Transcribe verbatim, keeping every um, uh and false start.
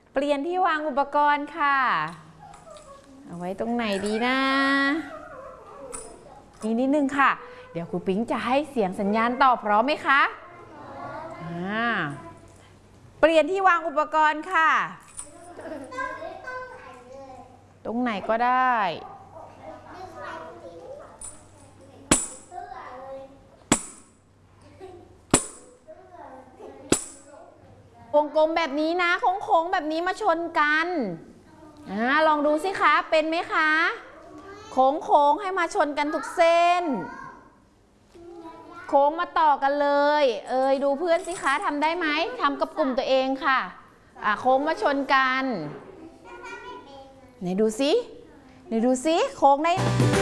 เปลี่ยนที่วางอุปกรณ์ค่ะเอาไว้ตรงไหนดีนะอีกนิดนึงค่ะเดี๋ยวครูปิ๊งจะให้เสียงสัญญาณต่อพร้อมไหมคะอ่าเปลี่ยนที่วางอุปกรณ์ค่ะตรงไหนก็ได้วงกลมแบบนี้นะโค้งๆแบบนี้มาชนกันอ่าลองดูสิคะเป็นไหมคะโค้งๆให้มาชนกันทุกเส้นโค้งมาต่อกันเลยเอ่ยดูเพื่อนสิคะทำได้ไหมทำกับกลุ่มตัวเองค่ะอ่าโค้งมาชนกันไหนดูสิไหนดูสิโค้งได้